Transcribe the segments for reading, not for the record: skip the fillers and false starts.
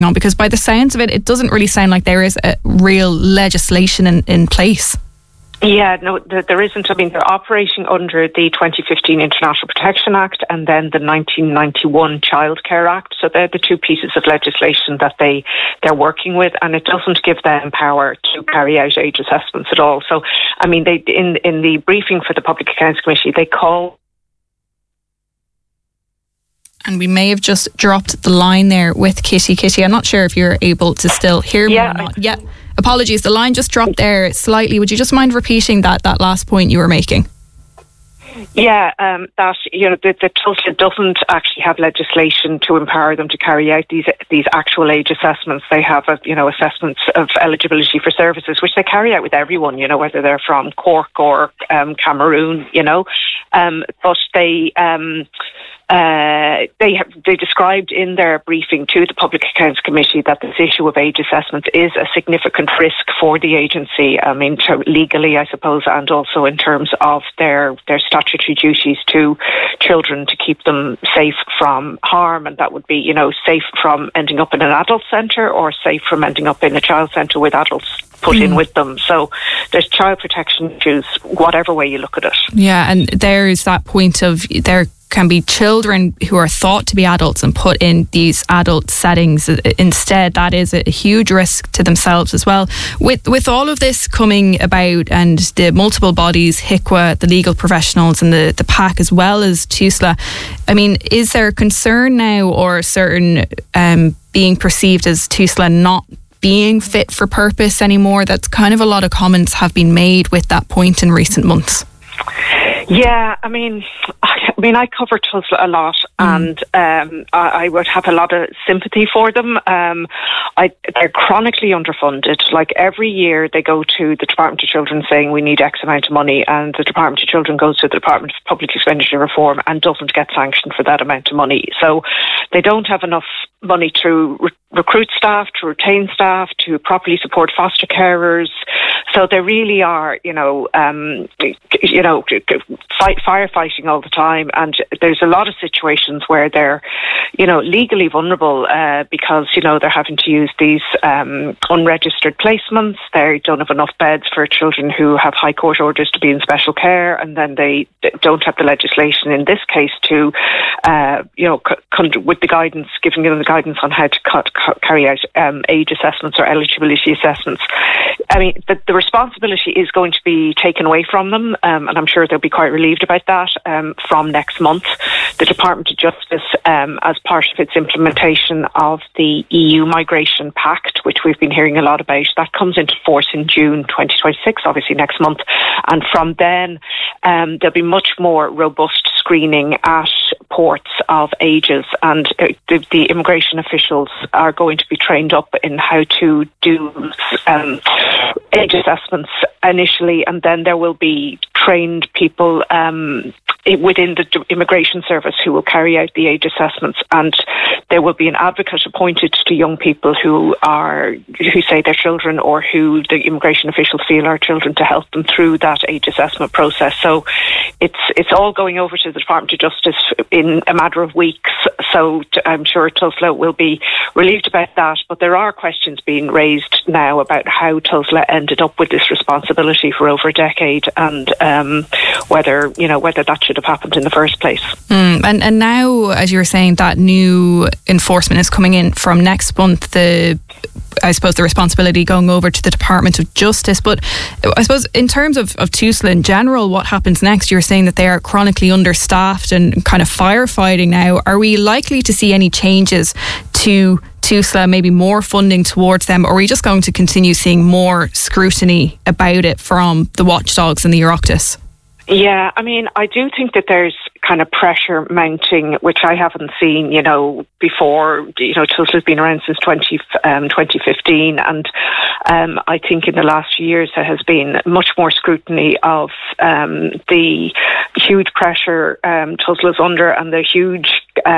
on? Because by the sounds of it, it doesn't really sound like there is a real legislation in place. Yeah, no, there isn't. I mean, they're operating under the 2015 International Protection Act and then the 1991 Child Care Act. So they're the two pieces of legislation that they're working with, and it doesn't give them power to carry out age assessments at all. So, I mean, they in the briefing for the Public Accounts Committee, they call. And we may have just dropped the line there with Kitty. Kitty, I'm not sure if you're able to still hear me or not. Yeah. Apologies, the line just dropped there slightly. Would you just mind repeating that last point you were making? Yeah, that the TUSLA doesn't actually have legislation to empower them to carry out these actual age assessments. They have assessments of eligibility for services, which they carry out with everyone, whether they're from Cork or Cameroon, but they described in their briefing to the Public Accounts Committee that this issue of age assessments is a significant risk for the agency. I mean, legally, I suppose, and also in terms of their statutory duties to children to keep them safe from harm, and that would be, safe from ending up in an adult centre or safe from ending up in a child centre with adults put in with them. So there's child protection issues, whatever way you look at it. Yeah, and there is that point of there can be children who are thought to be adults and put in these adult settings instead. That is a huge risk to themselves as well. With all of this coming about and the multiple bodies, HICWA, the legal professionals and the PAC as well as TUSLA, I mean, is there a concern now or certain being perceived as TUSLA not being fit for purpose anymore? That's kind of a lot of comments have been made with that point in recent months. Yeah, I mean, I cover TUSLA a lot, and I would have a lot of sympathy for them. They're chronically underfunded. Like every year, they go to the Department of Children saying we need X amount of money, and the Department of Children goes to the Department of Public Expenditure Reform and doesn't get sanctioned for that amount of money. So they don't have enough money to recruit staff, to retain staff, to properly support foster carers. So they really are, firefighting all the time. And there's a lot of situations where they're, legally vulnerable because, they're having to use these unregistered placements. They don't have enough beds for children who have high court orders to be in special care. And then they don't have the legislation in this case to, with the guidance, giving them the guidance on how to carry out age assessments or eligibility assessments. I mean, the responsibility is going to be taken away from them, and I'm sure they'll be quite relieved about that from next month. The Department of Justice, as part of its implementation of the EU Migration Pact, which we've been hearing a lot about, that comes into force in June 2026, obviously next month. And from then, there'll be much more robust screening at ports of ages, and the immigration officials are going to be trained up in how to do age assessments initially, and then there will be trained people within the immigration service who will carry out the age assessments, and there will be an advocate appointed to young people who say they're children or who the immigration officials feel are children to help them through that age assessment process. So it's all going over to the Department of Justice in a matter of weeks. So I'm sure TUSLA will be relieved about that, but there are questions being raised now about how TUSLA ended up with this responsibility for over a decade, and whether that should have happened in the first place. And now, as you were saying, that new enforcement is coming in from next month. I suppose the responsibility going over to the Department of Justice. But I suppose in terms of TUSLA in general, what happens next? You're saying that they are chronically understaffed and kind of firefighting now. Are we likely to see any changes to TUSLA, maybe more funding towards them, or are we just going to continue seeing more scrutiny about it from the watchdogs and the Oireachtas? Yeah, I mean, I do think that there's kind of pressure mounting, which I haven't seen, before. TUSLA's been around since 2015, and I think in the last few years there has been much more scrutiny of the huge pressure TUSLA's under, and the huge,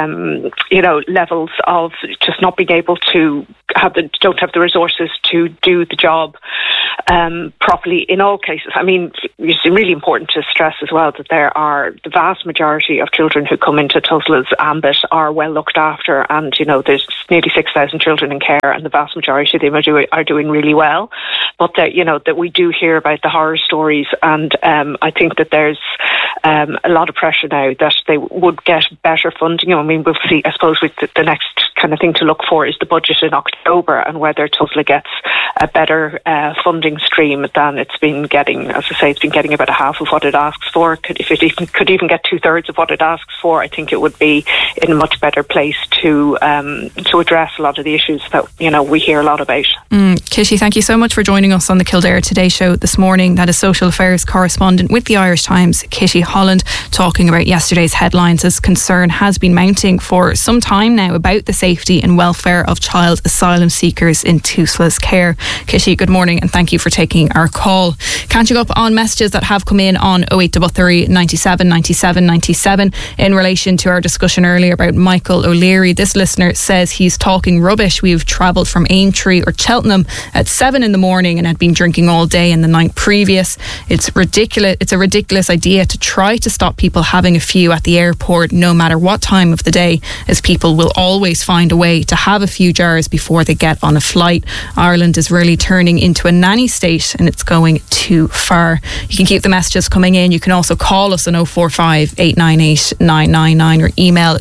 levels of just not being able to don't have the resources to do the job. properly in all cases. I mean, it's really important to stress as well that the vast majority of children who come into Tusla's ambit are well looked after, and there's nearly 6,000 children in care, and the vast majority of them are doing really well. But that we do hear about the horror stories, and I think that there's a lot of pressure now that they would get better funding. I mean, we'll see. I suppose with the next kind of thing to look for is the budget in October, and whether Tusla gets a better funding stream than it's been getting. As I say, it's been getting about a half of what it asks for. If it could even get 2/3 of what it asks for, I think it would be in a much better place to address a lot of the issues that we hear a lot about. Kitty, thank you so much for joining us on the Kildare Today show this morning. That is social affairs correspondent with the Irish Times, Kitty Holland, talking about yesterday's headlines, as concern has been mounting for some time now about the safety and welfare of child asylum seekers in Tusla's care. Kitty, good morning, and thank you for taking our call. Catching up on messages that have come in on 0833 97 97 97 in relation to our discussion earlier about Michael O'Leary. This listener says he's talking rubbish. We've travelled from Aintree or Cheltenham at 7 in the morning and had been drinking all day and the night previous. It's ridiculous. It's a ridiculous idea to try to stop people having a few at the airport, no matter what time of the day, as people will always find a way to have a few jars before they get on a flight. Ireland is really turning into a nanny state, and it's going too far. You can keep the messages coming in. You can also call us on 045 898 999 or email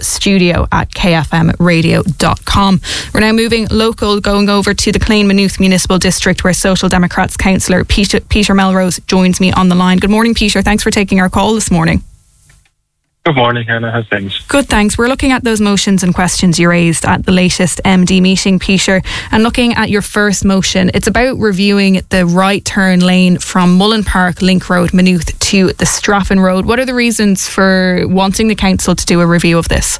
studio@kfmradio.com. We're now moving local, going over to the Clane Maynooth Municipal District, where Social Democrats councillor Peter Melrose joins me on the line. Good morning, Peter. Thanks for taking our call this morning. Good morning, Hannah. How's things? Good, thanks. We're looking at those motions and questions you raised at the latest MD meeting, Peter, and looking at your first motion. It's about reviewing the right turn lane from Mullen Park Link Road, Maynooth, to the Straffin Road. What are the reasons for wanting the council to do a review of this?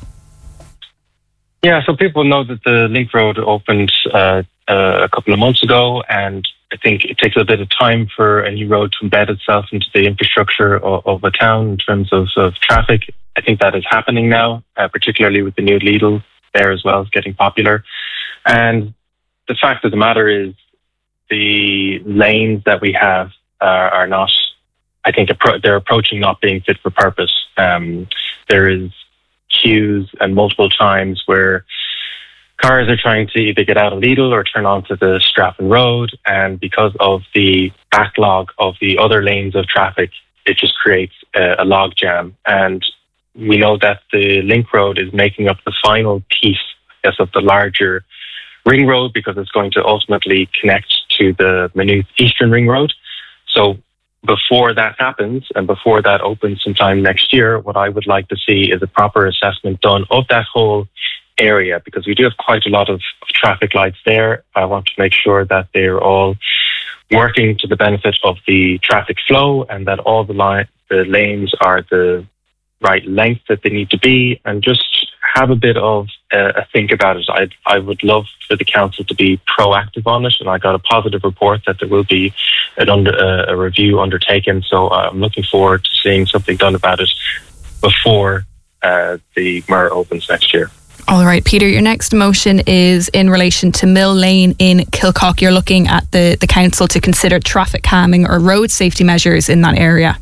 Yeah, so people know that the Link Road opened a couple of months ago, and I think it takes a bit of time for a new road to embed itself into the infrastructure of a town in terms of traffic. I think that is happening now, particularly with the new Lidl there as well, is getting popular. And the fact of the matter is the lanes that we have are not, I think they're approaching not being fit for purpose. There is queues and multiple times where cars are trying to either get out of Lidl or turn onto the Straffin Road, and because of the backlog of the other lanes of traffic, it just creates a log jam. And we know that the Link Road is making up the final piece, I guess, of the larger ring road, because it's going to ultimately connect to the Maynooth Eastern Ring Road. So before that happens, and before that opens sometime next year, what I would like to see is a proper assessment done of that whole area, because we do have quite a lot of traffic lights there. I want to make sure that they're all working to the benefit of the traffic flow, and that all the lanes are the right length that they need to be, and just have a bit of a think about it. I would love for the council to be proactive on it, and I got a positive report that there will be a review undertaken, so I'm looking forward to seeing something done about it before the Mer opens next year. All right, Peter, your next motion is in relation to Mill Lane in Kilcock. You're looking at the council to consider traffic calming or road safety measures in that area.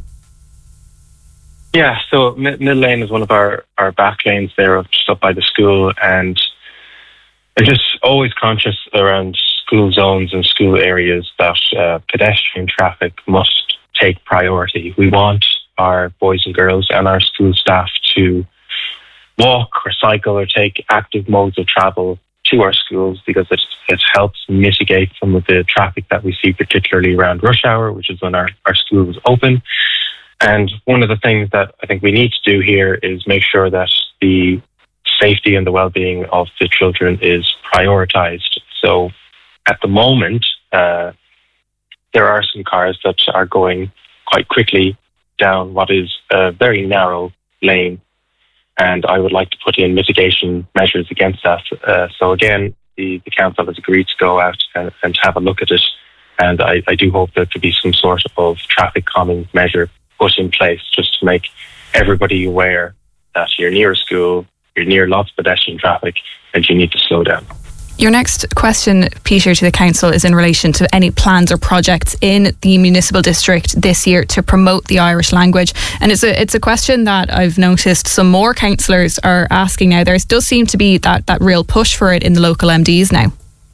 Yeah, so Mill Lane is one of our back lanes there, just up by the school, and I'm just always conscious around school zones and school areas that pedestrian traffic must take priority. We want our boys and girls and our school staff to walk or cycle or take active modes of travel to our schools, because it helps mitigate some of the traffic that we see, particularly around rush hour, which is when our schools open. And one of the things that I think we need to do here is make sure that the safety and the well-being of the children is prioritised. So at the moment, there are some cars that are going quite quickly down what is a very narrow lane, and I would like to put in mitigation measures against that. So again, the council has agreed to go out and have a look at it, and I do hope there could be some sort of traffic calming measure put in place, just to make everybody aware that you're near a school, you're near lots of pedestrian traffic, and you need to slow down. Your next question, Peter, to the council is in relation to any plans or projects in the municipal district this year to promote the Irish language. And it's a question that I've noticed some more councillors are asking now. There does seem to be that real push for it in the local MDs now.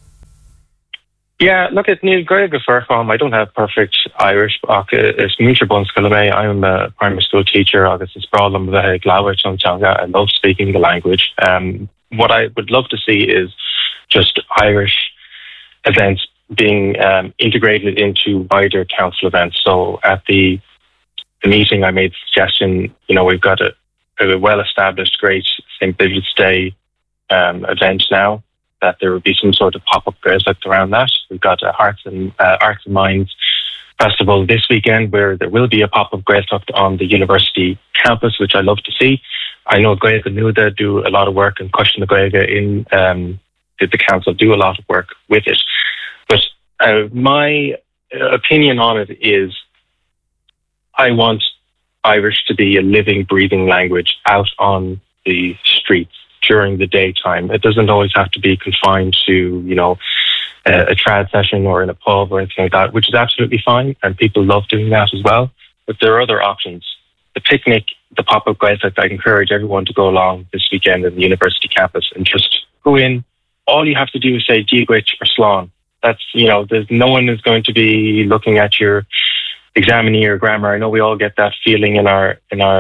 Yeah, look, at Neil Grega Furfam, I don't have perfect Irish, it's Mucha Bunskalame. I'm a primary school teacher. August is problem the Glawich on Changa. I love speaking the language. What I would love to see is just Irish events being integrated into wider council events. So at the meeting, I made the suggestion, we've got a well-established great St. Bridget's Day event now, that there would be some sort of pop-up Gaelic around that. We've got a Arts and Minds Festival this weekend where there will be a pop-up Gaelic on the university campus, which I love to see. I know Gaelic and Nuda do a lot of work, and Cushion the Gaelic in the council do a lot of work with it. But my opinion on it is I want Irish to be a living, breathing language out on the streets during the daytime. It doesn't always have to be confined to, a trad session or in a pub or anything like that, which is absolutely fine, and people love doing that as well. But there are other options. The picnic, the pop-up Gaelic, I encourage everyone to go along this weekend in the university campus and just go in. All you have to do is say Diagwich or Slán. That's, there's no one is going to be looking at your examining your grammar. I know we all get that feeling in our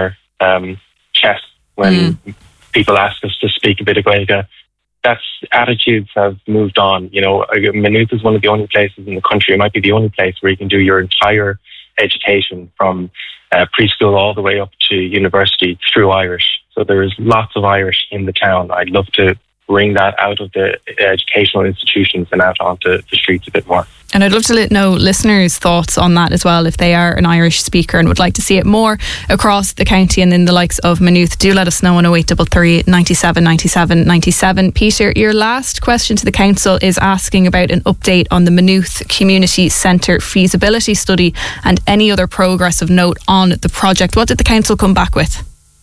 chest when people ask us to speak a bit of Gaelic. That's attitudes have moved on. Maynooth is one of the only places in the country, it might be the only place where you can do your entire education from preschool all the way up to university through Irish. So there is lots of Irish in the town. I'd love to bring that out of the educational institutions and out onto the streets a bit more. And I'd love to know listeners' thoughts on that as well. If they are an Irish speaker and would like to see it more across the county and in the likes of Maynooth, do let us know on 0833 97 97 97. Peter, your last question to the council is asking about an update on the Maynooth Community Centre feasibility study and any other progress of note on the project. What did the council come back with?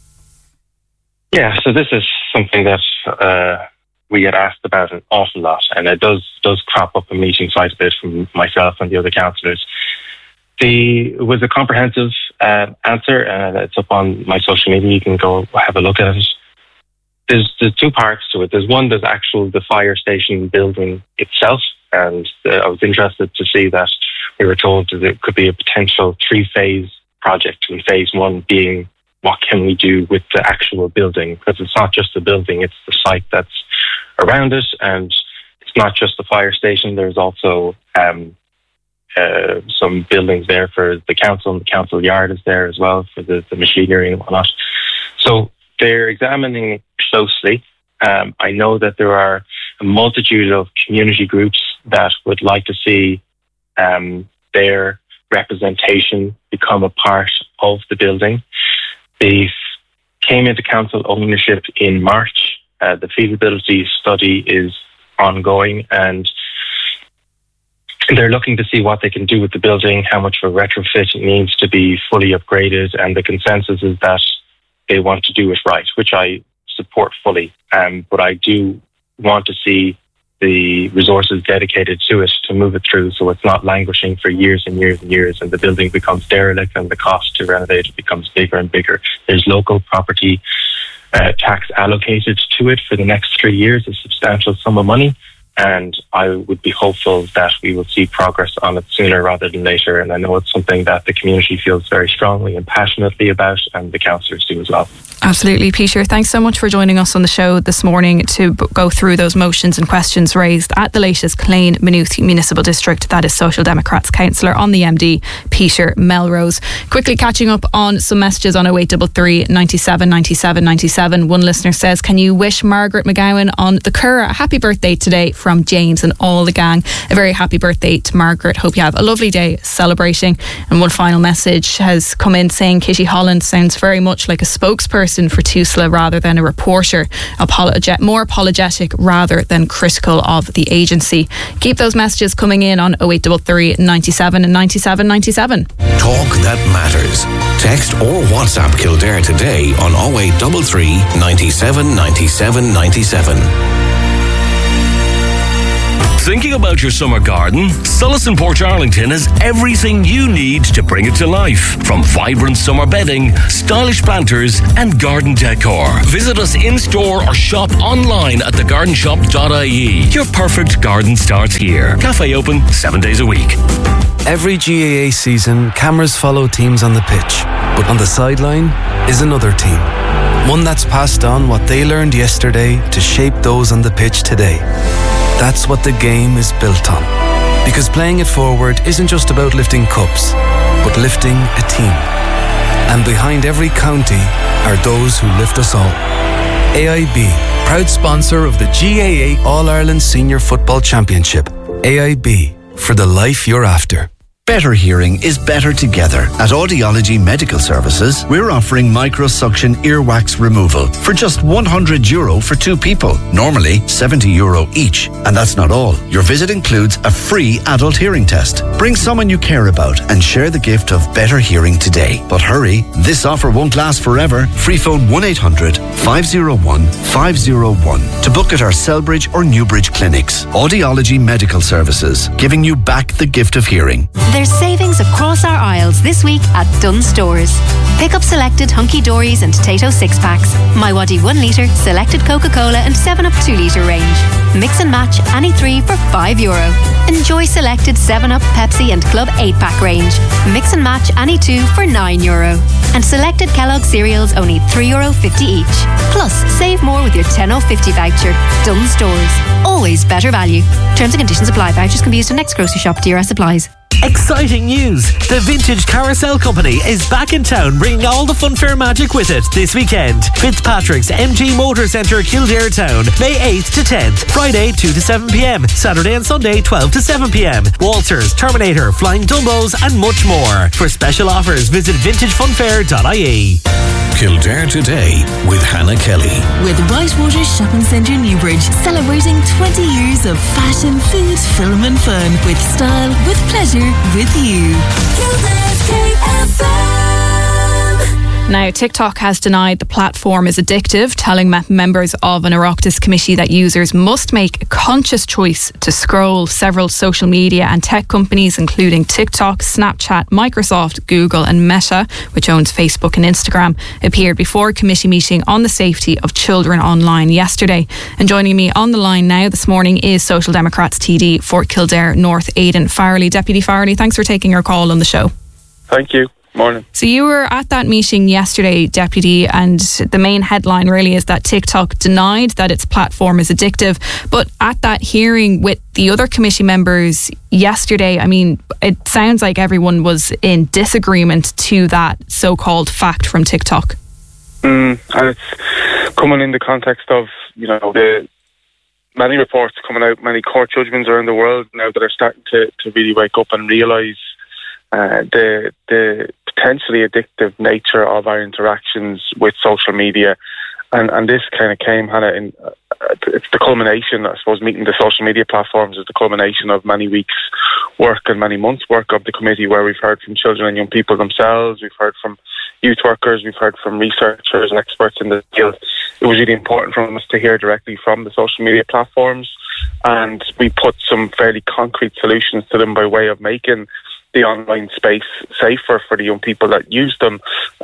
Yeah, so this is something that we get asked about an awful lot, and it does crop up in meetings quite a bit from myself and the other councillors. It was a comprehensive answer, and it's up on my social media. You can go have a look at it. There's two parts to it. There's the fire station building itself, and I was interested to see that we were told that it could be a potential 3-phase project, and phase 1 being what can we do with the actual building, because it's not just the building, it's the site that's around it, and it's not just the fire station. There's also some buildings there for the council, and the council yard is there as well for the machinery and whatnot. So they're examining it closely. I know that there are a multitude of community groups that would like to see their representation become a part of the building. They came into council ownership in March. The feasibility study is ongoing, and they're looking to see what they can do with the building, how much of a retrofit needs to be fully upgraded, and the consensus is that they want to do it right, which I support fully. But I do want to see the resources dedicated to it to move it through, so it's not languishing for years and years and years, and the building becomes derelict and the cost to renovate it becomes bigger and bigger. There's local property tax allocated to it for the next 3 years, a substantial sum of money, and I would be hopeful that we will see progress on it sooner rather than later. And I know it's something that the community feels very strongly and passionately about, and the councillors do as well. Absolutely, Peter. Thanks so much for joining us on the show this morning to go through those motions and questions raised at the latest Clane Maynooth Municipal District. That is Social Democrats councillor on the MD, Peter Melrose. Quickly catching up on some messages on 0833 97 97 97. One listener says, can you wish Margaret McGowan on the Curragh a happy birthday today from James and all the gang? A very happy birthday to Margaret. Hope you have a lovely day celebrating. And one final message has come in saying Kitty Holland sounds very much like a spokesperson for TUSLA rather than a reporter, more apologetic rather than critical of the agency. Keep those messages coming in on 0833 97 and 97 97. Talk that matters. Text or WhatsApp Kildare today on 0833 97 97 97. Thinking about your summer garden? Sullis in Portarlington has everything you need to bring it to life. From vibrant summer bedding, stylish planters and garden decor. Visit us in-store or shop online at thegardenshop.ie. Your perfect garden starts here. Cafe open 7 days a week. Every GAA season, cameras follow teams on the pitch. But on the sideline is another team. One that's passed on what they learned yesterday to shape those on the pitch today. That's what the game is built on. Because playing it forward isn't just about lifting cups, but lifting a team. And behind every county are those who lift us all. AIB, proud sponsor of the GAA All-Ireland Senior Football Championship. AIB, for the life you're after. Better hearing is better together. At Audiology Medical Services, we're offering microsuction earwax removal for just €100 for 2 people. Normally €70 each. And that's not all. Your visit includes a free adult hearing test. Bring someone you care about and share the gift of better hearing today. But hurry, this offer won't last forever. Free phone 1-800-501-501 to book at our Selbridge or Newbridge clinics. Audiology Medical Services, giving you back the gift of hearing. There's savings across our aisles this week at Dunnes Stores. Pick up selected Hunky Dories and Tato 6-packs, My Waddy 1 litre, selected Coca-Cola and 7-Up 2 litre range. Mix and match any 3 for €5. Enjoy selected 7-Up, Pepsi and Club 8-pack range. Mix and match any 2 for €9. And selected Kellogg cereals only €3.50 each. Plus, save more with your 10.50 voucher. Dunnes Stores. Always better value. Terms and conditions apply. Vouchers can be used in next grocery shop. DRS applies. Exciting news! The Vintage Carousel Company is back in town, bringing all the funfair magic with it this weekend. Fitzpatrick's MG Motor Centre, Kildare Town, May 8th to 10th, Friday 2 to 7 p.m, Saturday and Sunday 12 to 7 p.m. Walters, Terminator, Flying Dumbos and much more. For special offers, visit vintagefunfair.ie. Kildare Today with Hannah Kelly. With Whitewater Shopping Centre Newbridge, celebrating 20 years of fashion, food, film and fun. With style, with pleasure, with you. Kildare's KFM. Now, TikTok has denied the platform is addictive, telling members of an Oireachtas committee that users must make a conscious choice to scroll. Several social media and tech companies, including TikTok, Snapchat, Microsoft, Google and Meta, which owns Facebook and Instagram, appeared before a committee meeting on the safety of children online yesterday. And joining me on the line now this morning is Social Democrats TD for Kildare North, Aidan Farrelly. Deputy Farrelly, thanks for taking our call on the show. Thank you. Morning. So you were at that meeting yesterday, Deputy, and the main headline really is that TikTok denied that its platform is addictive. But at that hearing with the other committee members yesterday, I mean, it sounds like everyone was in disagreement to that so-called fact from TikTok. And it's coming in the context of, the many reports coming out, many court judgments around the world now that are starting to really wake up and realise the potentially addictive nature of our interactions with social media, and this kind of came, Hannah, in it's the culmination, I suppose. Meeting the social media platforms is the culmination of many weeks' work and many months' work of the committee, where we've heard from children and young people themselves, we've heard from youth workers, we've heard from researchers and experts in the field. It was really important for us to hear directly from the social media platforms, and we put some fairly concrete solutions to them by way of making the online space safer for the young people that use them.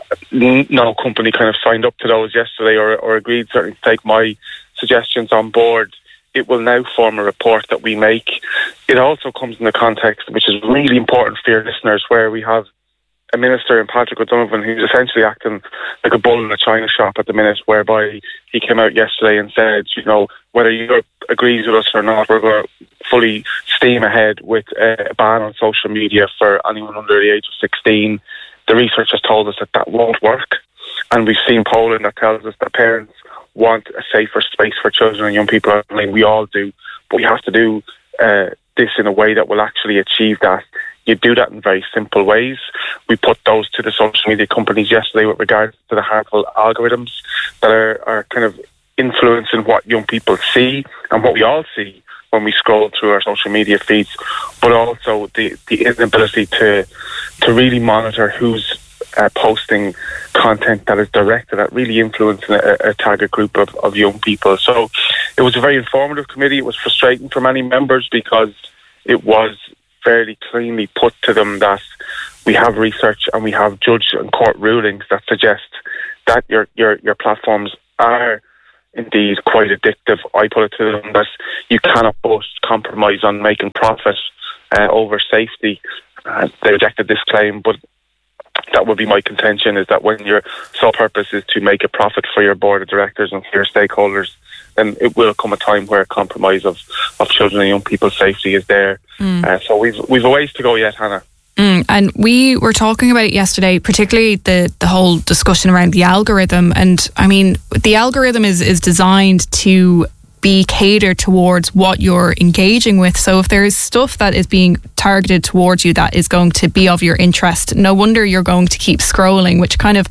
No company kind of signed up to those yesterday or agreed certainly to take my suggestions on board. It will now form a report that we make. It also comes in the context, which is really important for your listeners, where we have a minister in Patrick O'Donovan who's essentially acting like a bull in a china shop at the minute, whereby he came out yesterday and said, whether Europe agrees with us or not, we're going to fully steam ahead with a ban on social media for anyone under the age of 16. The research has told us that won't work, and we've seen polling that tells us that parents want a safer space for children and young people online. We all do, but we have to do this in a way that will actually achieve that. You do that in very simple ways. We put those to the social media companies yesterday with regards to the harmful algorithms that are kind of influencing what young people see and what we all see when we scroll through our social media feeds, but also the inability to really monitor who's posting content that is directed at really influencing a target group of young people. So it was a very informative committee. It was frustrating for many members because it was fairly cleanly put to them that we have research and we have judge and court rulings that suggest that your platforms are indeed quite addictive. I put it to them that you cannot boast compromise on making profit over safety. They rejected this claim, but that would be my contention, is that when your sole purpose is to make a profit for your board of directors and for your stakeholders, then it will come a time where compromise of children and young people's safety is there. So we've a ways to go yet, Hannah. And we were talking about it yesterday, particularly the whole discussion around the algorithm. And I mean, the algorithm is designed to be catered towards what you're engaging with. So if there is stuff that is being targeted towards you that is going to be of your interest, no wonder you're going to keep scrolling, which kind of,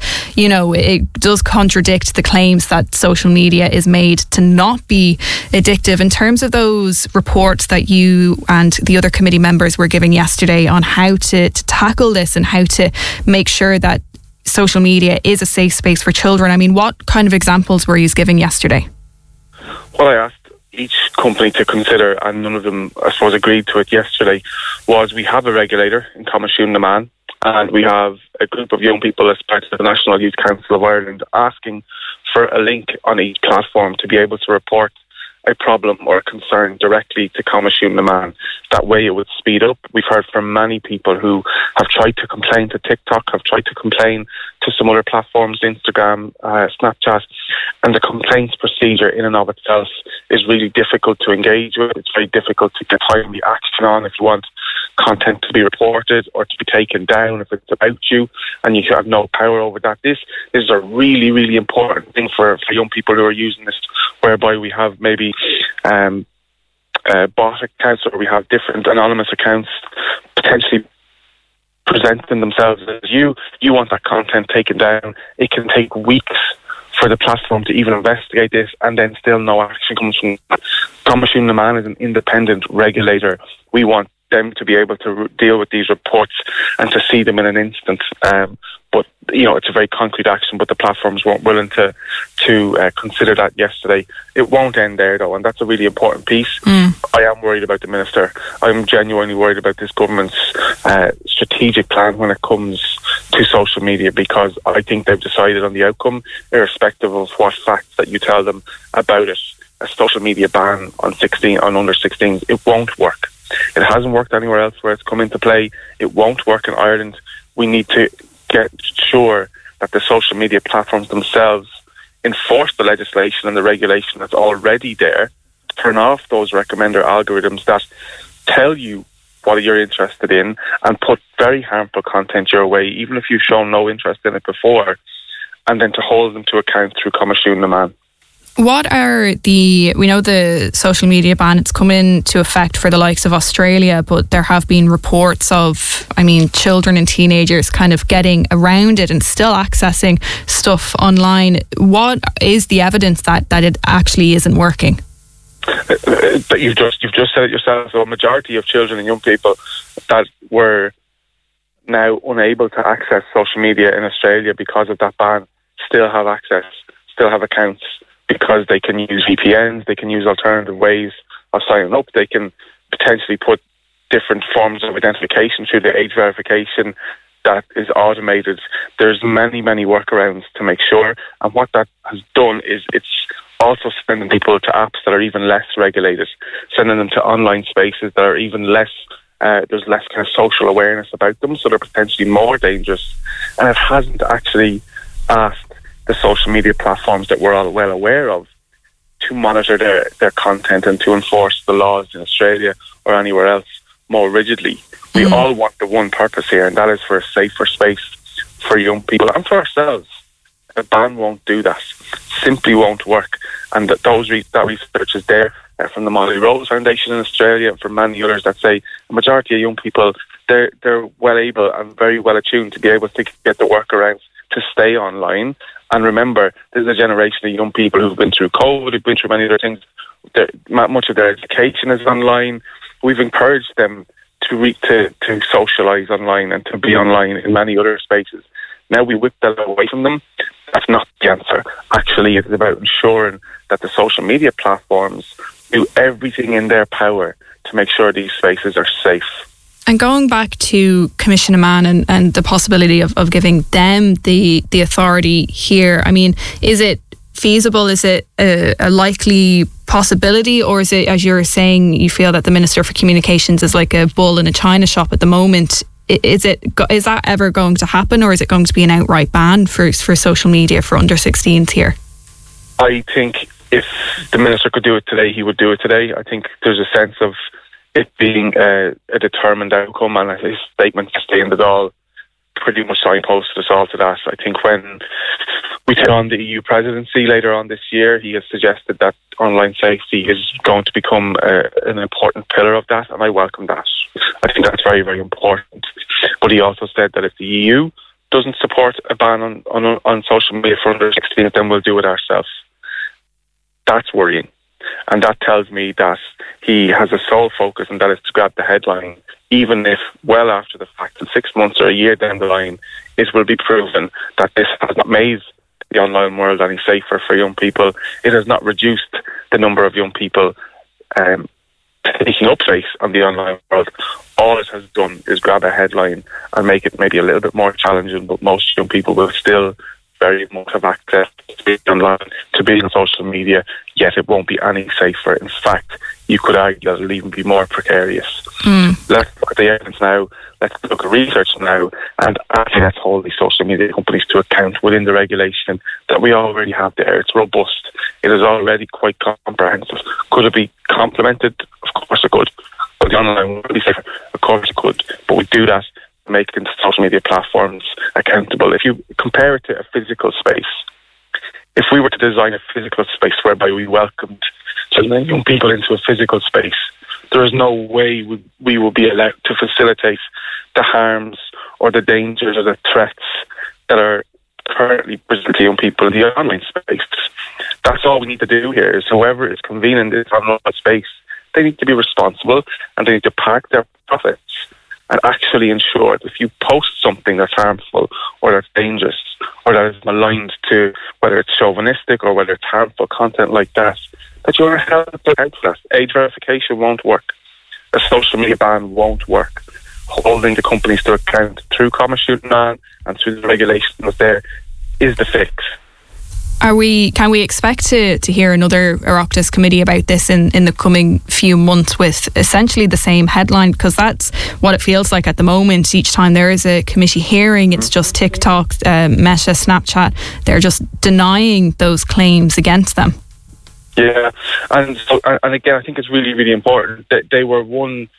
it does contradict the claims that social media is made to not be addictive. In terms of those reports that you and the other committee members were giving yesterday on how to tackle this and how to make sure that social media is a safe space for children, I mean, what kind of examples were you giving yesterday? What I asked each company to consider, and none of them, I suppose, agreed to it yesterday, was we have a regulator in Coimisiún na Meán, and we have a group of young people as part of the National Youth Council of Ireland asking for a link on each platform to be able to report a problem or a concern directly to Coimisiún na Meán. That way it would speed up. We've heard from many people who have tried to complain to TikTok, have tried to complain to some other platforms, Instagram, Snapchat, and the complaints procedure in and of itself is really difficult to engage with. It's very difficult to get timely action on if you want content to be reported or to be taken down if it's about you and you have no power over that. This is a really, really important thing for young people who are using this, whereby we have maybe bot accounts, or we have different anonymous accounts potentially presenting themselves as you want that content taken down. It can take weeks for the platform to even investigate this, and then still no action comes from Coimisiún na Meán is an independent regulator. We want them to be able to deal with these reports and to see them in an instant. But it's a very concrete action, but the platforms weren't willing to consider that yesterday. It won't end there, though, and that's a really important piece. I am worried about the minister. I'm genuinely worried about this government's strategic plan when it comes to social media, because I think they've decided on the outcome, irrespective of what facts that you tell them about it. A social media ban on under 16s, it won't work. It hasn't worked anywhere else where it's come into play. It won't work in Ireland. We need to get sure that the social media platforms themselves enforce the legislation and the regulation that's already there, turn off those recommender algorithms that tell you what you're interested in and put very harmful content your way, even if you've shown no interest in it before, and then to hold them to account through Coimisiún na Meán. What are we know the social media ban, it's come into effect for the likes of Australia, but there have been reports of, children and teenagers kind of getting around it and still accessing stuff online. What is the evidence that it actually isn't working? But you've just said it yourself. So a majority of children and young people that were now unable to access social media in Australia because of that ban still have access, still have accounts, because they can use VPNs, they can use alternative ways of signing up, they can potentially put different forms of identification through the age verification that is automated. There's many, many workarounds to make sure, and what that has done is it's also sending people to apps that are even less regulated, sending them to online spaces that are even less, there's less kind of social awareness about them, so they're potentially more dangerous. And it hasn't actually asked the social media platforms that we're all well aware of to monitor their content and to enforce the laws in Australia or anywhere else more rigidly. We all want the one purpose here, and that is for a safer space for young people and for ourselves. A ban won't do that. Simply won't work. And that research is there from the Molly Rose Foundation in Australia and from many others that say a majority of young people, they're well able and very well attuned to be able to get the workarounds to stay online. And remember, there's a generation of young people who've been through COVID, who've been through many other things. Much of their education is online. We've encouraged them to socialise online and to be online in many other spaces. Now we whip that away from them. That's not the answer. Actually, it's about ensuring that the social media platforms do everything in their power to make sure these spaces are safe. And going back to Commissioner Mann and the possibility of giving them the authority here, I mean, is it feasible? Is it a likely possibility? Or is it, as you're saying, you feel that the Minister for Communications is like a bull in a china shop at the moment? Is that ever going to happen, or is it going to be an outright ban for social media for under 16s here? I think if the Minister could do it today, he would do it today. I think there's a sense of it being a determined outcome, and his statement to stay in the Dáil pretty much signposted us all to that. I think when we take on the EU presidency later on this year, he has suggested that online safety is going to become an important pillar of that, and I welcome that. I think that's very, very important. But he also said that if the EU doesn't support a ban on social media for under 16, then we'll do it ourselves. That's worrying. And that tells me that he has a sole focus, and that is to grab the headline, even if well after the fact, in 6 months or a year down the line, it will be proven that this has not made the online world any safer for young people. It has not reduced the number of young people taking up space on the online world. All it has done is grab a headline and make it maybe a little bit more challenging, but most young people will still very much have access to being online, to being on social media, yet it won't be any safer. In fact, you could argue that it'll even be more precarious. Let's look at the evidence now, let's look at research now, and actually let's hold these social media companies to account within the regulation that we already have there. It's robust. It is already quite comprehensive. Could it be complemented? Of course it could. But the online world will be safer? Of course it could. But we do that making the social media platforms accountable. If you compare it to a physical space, if we were to design a physical space whereby we welcomed children and young people into a physical space, there is no way we will be allowed to facilitate the harms or the dangers or the threats that are currently present to young people in the online space. That's all we need to do here, is whoever is convening this online space, they need to be responsible, and they need to park their profits and actually ensure that if you post something that's harmful or that's dangerous or that is maligned to, whether it's chauvinistic or whether it's harmful content like that, that you're held to account for that. Age verification won't work. A social media ban won't work. Holding the companies to account through Commerce Shooting On and through the regulation that's there is the fix. Can we expect to hear another Oireachtas committee about this in the coming few months with essentially the same headline? Because that's what it feels like at the moment. Each time there is a committee hearing, it's just TikTok, Meta, Snapchat. They're just denying those claims against them. Yeah, and again, I think it's really, really important that they were one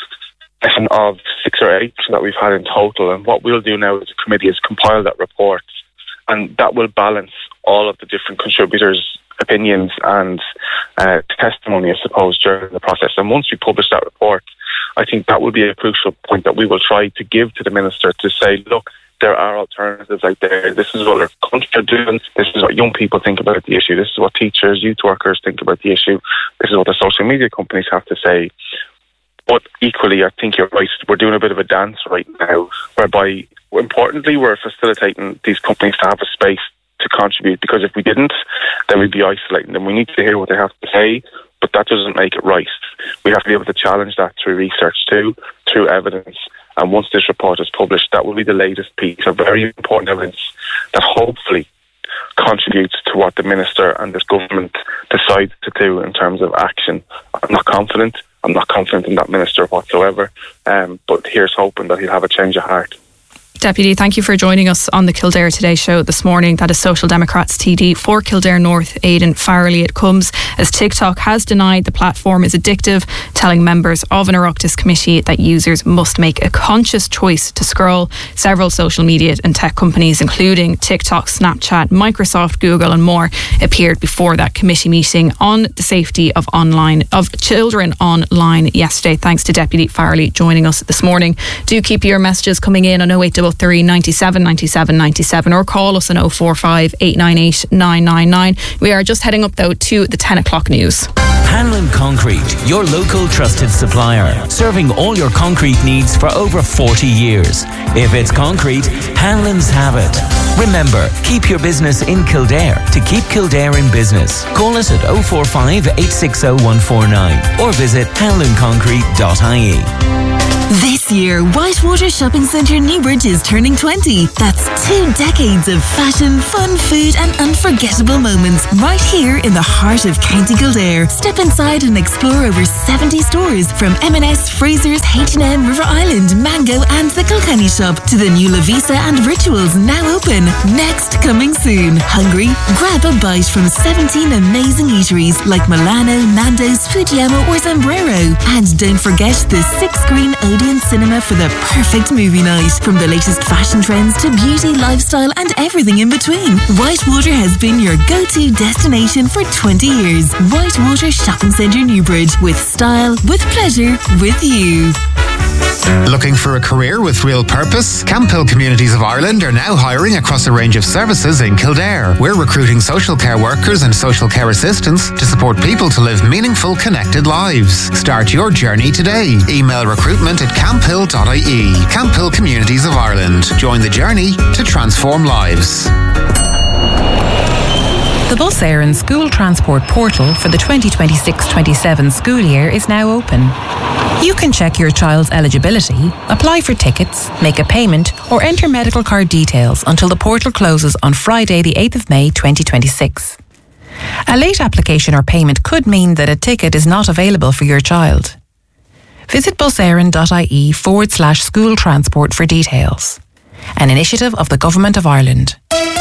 of 6 or 8 that we've had in total. And what we'll do now as a committee is compile that report, and that will balance all of the different contributors' opinions and testimony, I suppose, during the process. And once we publish that report, I think that will be a crucial point that we will try to give to the Minister to say, look, there are alternatives out there. This is what our country are doing. This is what young people think about the issue. This is what teachers, youth workers think about the issue. This is what the social media companies have to say. But equally, I think you're right. We're doing a bit of a dance right now, whereby, importantly, we're facilitating these companies to have a space to contribute, because if we didn't, then we'd be isolating them. We need to hear what they have to say, but that doesn't make it right. We have to be able to challenge that through research too, through evidence. And once this report is published, that will be the latest piece of very important evidence that hopefully contributes to what the Minister and this government decide to do in terms of action. I'm not confident in that Minister whatsoever, but here's hoping that he'll have a change of heart. Deputy, thank you for joining us on the Kildare Today show this morning. That is Social Democrats TD for Kildare North, Aidan Farrelly. It comes as TikTok has denied the platform is addictive, telling members of an Oireachtas committee that users must make a conscious choice to scroll. Several social media and tech companies, including TikTok, Snapchat, Microsoft, Google and more, appeared before that committee meeting on the safety of children online yesterday. Thanks to Deputy Farrelly joining us this morning. Do keep your messages coming in on 0833 97 97 97 or call us on 045 898 999. We are just heading up though to the 10 o'clock news. Hanlon Concrete, your local trusted supplier, serving all your concrete needs for over 40 years. If it's concrete, Hanlon's have it. Remember, keep your business in Kildare to keep Kildare in business. Call us at 045 860 149 or visit hanlonconcrete.ie. This year, Whitewater Shopping Centre Newbridge is turning 20. That's 2 decades of fashion, fun, food and unforgettable moments right here in the heart of County Kildare. Step inside and explore over 70 stores from M&S, Fraser's, H&M, River Island, Mango and the Kilkenny Shop to the new Lavisa and Rituals now open. Next, coming soon. Hungry? Grab a bite from 17 amazing eateries like Milano, Nando's, Fujiyama or Zambrero. And don't forget the 6-screen Odeon Cinema for the perfect movie night. From the latest fashion trends to beauty, lifestyle and everything in between. Whitewater has been your go-to destination for 20 years. Whitewater Shopping Centre Newbridge. With style, with pleasure, with you. Looking for a career with real purpose? Camphill Communities of Ireland are now hiring across a range of services in Kildare. We're recruiting social care workers and social care assistants to support people to live meaningful, connected lives. Start your journey today. Email recruitment@camphill.ie. Camphill Communities of Ireland. Join the journey to transform lives. The Bus Éireann School Transport Portal for the 2026-27 school year is now open. You can check your child's eligibility, apply for tickets, make a payment or enter medical card details until the portal closes on Friday the 8th of May 2026. A late application or payment could mean that a ticket is not available for your child. Visit buseireann.ie/school transport for details. An initiative of the Government of Ireland.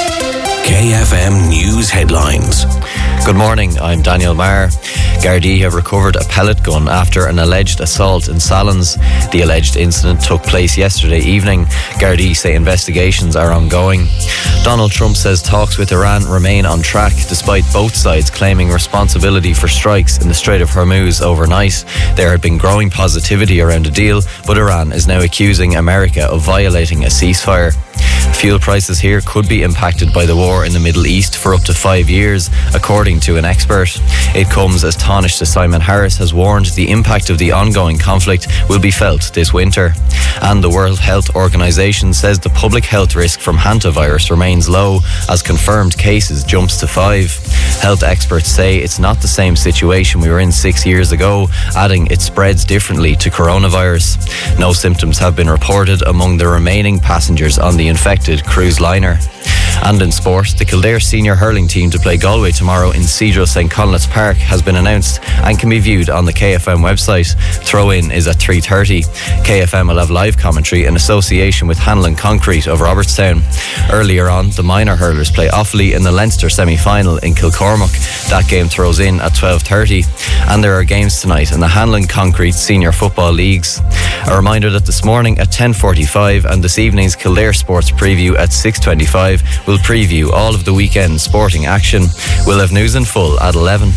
KFM News Headlines. Good morning, I'm Daniel Marr. Gardaí have recovered a pellet gun after an alleged assault in Sallins. The alleged incident took place yesterday evening. Gardaí say investigations are ongoing. Donald Trump says talks with Iran remain on track despite both sides claiming responsibility for strikes in the Strait of Hormuz overnight. There had been growing positivity around a deal, but Iran is now accusing America of violating a ceasefire. Fuel prices here could be impacted by the war in the Middle East for up to 5 years, according to an expert. It comes as Taoiseach Simon Harris has warned the impact of the ongoing conflict will be felt this winter. And the World Health Organization says the public health risk from hantavirus remains low as confirmed cases jumps to 5. Health experts say it's not the same situation we were in 6 years ago, adding it spreads differently to coronavirus. No symptoms have been reported among the remaining passengers on the infected cruise liner. And in sport, the Kildare senior hurling team to play Galway tomorrow in Cedro St. Conleth's Park has been announced and can be viewed on the KFM website. Throw-in is at 3:30. KFM will have live commentary in association with Hanlon Concrete of Robertstown. Earlier on, the minor hurlers play Offaly in the Leinster semi-final in Kilcormac. That game throws in at 12:30. And there are games tonight in the Hanlon Concrete Senior Football Leagues. A reminder that this morning at 10:45 and this evening's Kildare Sports Preview at 6:25 will preview all of the weekend sporting action. We'll have news in full at 11.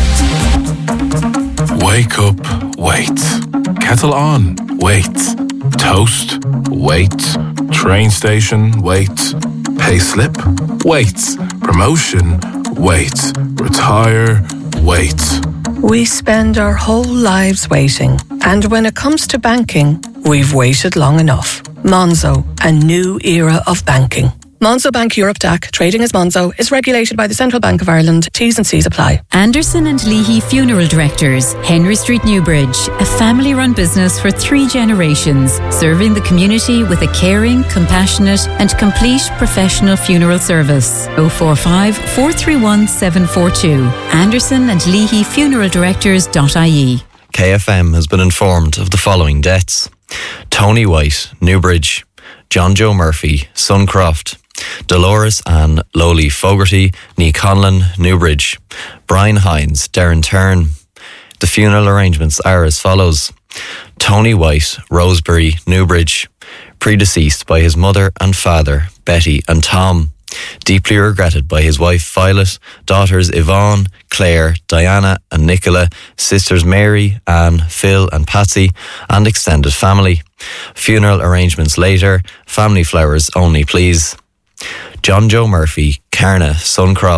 Wake up, wait. Kettle on, wait. Toast, wait. Train station, wait. Pay slip, wait. Promotion, wait. Retire, wait. We spend our whole lives waiting. And when it comes to banking, we've waited long enough. Monzo, a new era of banking. Monzo Bank Europe DAC, trading as Monzo, is regulated by the Central Bank of Ireland. T's and C's apply. Anderson and Leahy Funeral Directors, Henry Street, Newbridge, a family-run business for 3 generations, serving the community with a caring, compassionate and complete professional funeral service. 045 431 742. Anderson and Leahy Funeral Directors.ie. KFM has been informed of the following deaths: Tony White, Newbridge; John Joe Murphy, Suncroft; Dolores Ann Lowly Fogarty, Nee Conlon, Newbridge; Brian Hines, Derrentern. The funeral arrangements are as follows: Tony White, Rosebery, Newbridge, predeceased by his mother and father, Betty and Tom. Deeply regretted by his wife Violet, daughters Yvonne, Claire, Diana and Nicola, sisters Mary, Anne, Phil and Patsy, and extended family. Funeral arrangements later. Family flowers only, please. John Joe Murphy, Carna, Suncroft.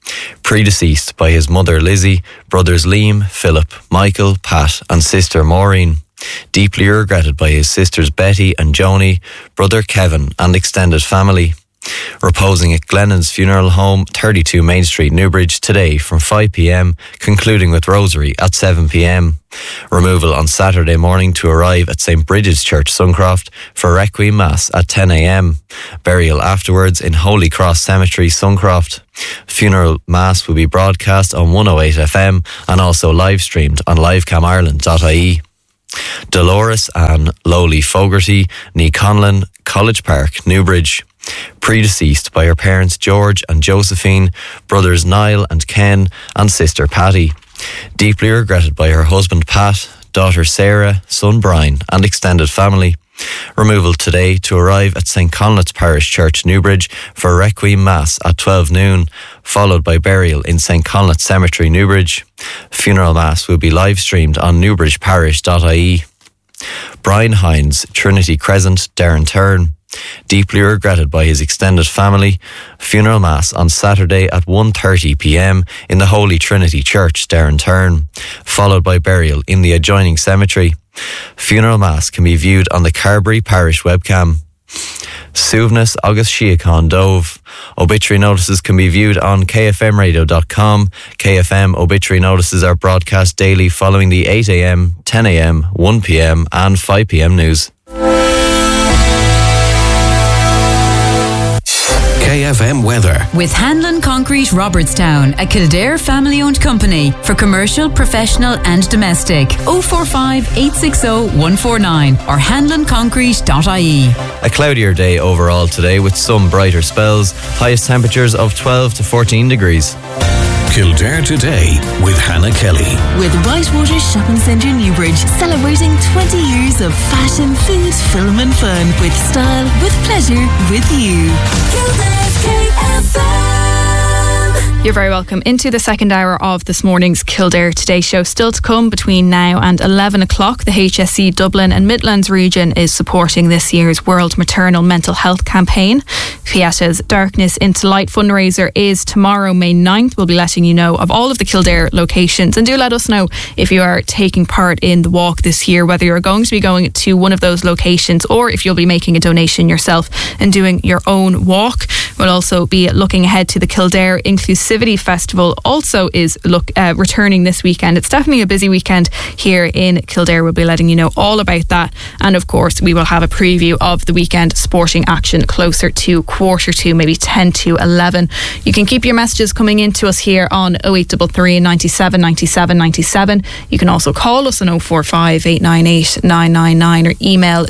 Predeceased by his mother Lizzie, brothers Liam, Philip, Michael, Pat and sister Maureen. Deeply regretted by his sisters Betty and Joni, brother Kevin and extended family. Reposing at Glennon's Funeral Home, 32 Main Street, Newbridge, today from 5 p.m, concluding with Rosary at 7 p.m. Removal on Saturday morning to arrive at St. Bridget's Church, Suncroft, for Requiem Mass at 10 a.m. Burial afterwards in Holy Cross Cemetery, Suncroft. Funeral Mass will be broadcast on 108 FM and also live streamed on livecamireland.ie. Dolores Ann Lowley Fogarty, Nee Conlon, College Park, Newbridge. Predeceased by her parents George and Josephine, brothers Niall and Ken and sister Patty. Deeply regretted by her husband Pat, daughter Sarah, son Brian and extended family. Removal today to arrive at St. Conleth's Parish Church, Newbridge, for Requiem Mass at 12 noon, followed by burial in St. Conleth Cemetery, Newbridge. Funeral Mass will be live streamed on newbridgeparish.ie. Brian Hines, Trinity Crescent, Derrynturn. Deeply regretted by his extended family. Funeral Mass on Saturday at 1:30 p.m. in the Holy Trinity Church, Derrynturn, followed by burial in the adjoining cemetery. Funeral Mass can be viewed on the Carbery Parish webcam. Suvenus August Shiacon Dove. Obituary notices can be viewed on kfmradio.com. KFM obituary notices are broadcast daily following the 8 a.m, 10 a.m, 1 p.m and 5 p.m news. KFM weather. With Hanlon Concrete Robertstown, a Kildare family-owned company for commercial, professional and domestic. 045 860 149 or hanlonconcrete.ie. A cloudier day overall today with some brighter spells. Highest temperatures of 12 to 14 degrees. Kildare Today with Hannah Kelly. With Whitewater Shopping Centre, Newbridge, celebrating 20 years of fashion, food, film and fun. With style, with pleasure, with you. Kildare's KFM. You're very welcome into the second hour of this morning's Kildare Today show. Still to come between now and 11 o'clock, the HSE Dublin and Midlands region is supporting this year's World Maternal Mental Health campaign. Fiata's Darkness into Light fundraiser is tomorrow, May 9th. We'll be letting you know of all of the Kildare locations, and do let us know if you are taking part in the walk this year, whether you're going to be going to one of those locations or if you'll be making a donation yourself and doing your own walk. We'll also be looking ahead to the Kildare Inclusivity Festival, also is returning this weekend. It's definitely a busy weekend here in Kildare. We'll be letting you know all about that, and of course we will have a preview of the weekend sporting action closer to 2:45, maybe 10 to 11. You can keep your messages coming in to us here on 0833 97 97 97. You can also call us on 045 898 999 or email